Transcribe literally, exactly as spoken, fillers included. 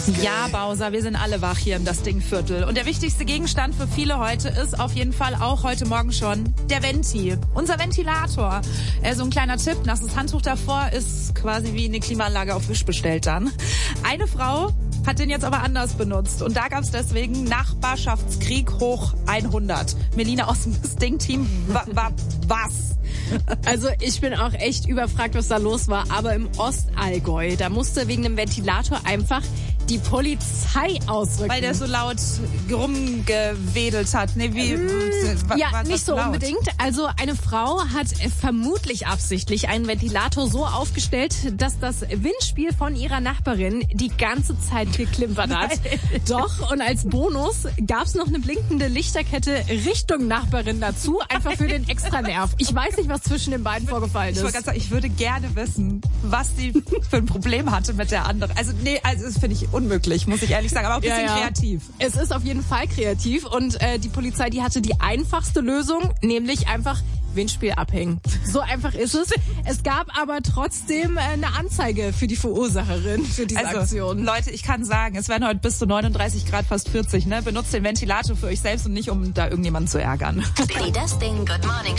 Ja, Bowser, wir sind alle wach hier im Das Ding-Viertel. Und der wichtigste Gegenstand für viele heute ist auf jeden Fall auch heute Morgen schon der Venti. Unser Ventilator. Äh, so ein kleiner Tipp, nasses Handtuch davor ist quasi wie eine Klimaanlage auf Wisch bestellt dann. Eine Frau hat den jetzt aber anders benutzt. Und da gab es deswegen Nachbarschaftskrieg hoch hundert. Melina aus dem Das Ding-Team, wa, wa, was? Also ich bin auch echt überfragt, was da los war. Aber im Ostallgäu, da musste wegen einem Ventilator einfach die Polizei ausrücken. Weil der so laut rumgewedelt hat. Nee, wie, mmh, ja, war nicht so laut? Unbedingt. Also eine Frau hat vermutlich absichtlich einen Ventilator so aufgestellt, dass das Windspiel von ihrer Nachbarin die ganze Zeit geklimpert hat. Nein. Doch, und als Bonus gab's noch eine blinkende Lichterkette Richtung Nachbarin dazu, einfach für den extra Nerv. Ich weiß nicht, was zwischen den beiden vorgefallen ist. Ich, wollte ganz sagen, ich würde gerne wissen, was sie für ein Problem hatte mit der anderen. Also nee, also das finde ich unmöglich, muss ich ehrlich sagen, aber auch ein bisschen ja, ja. kreativ. Es ist auf jeden Fall kreativ und äh, die Polizei, die hatte die einfachste Lösung, nämlich einfach Windspiel abhängen. So einfach ist es. Es gab aber trotzdem äh, eine Anzeige für die Verursacherin für diese also, Aktion. Leute, ich kann sagen, es werden heute bis zu neununddreißig Grad, fast vierzig. Ne? Benutzt den Ventilator für euch selbst und nicht, um da irgendjemanden zu ärgern. Die Das Ding Good Morning